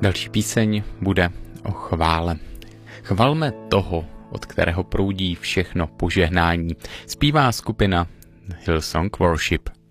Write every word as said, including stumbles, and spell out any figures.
Další píseň bude o chvále. Chvalme toho, od kterého proudí všechno požehnání. Zpívá skupina Hillsong Worship.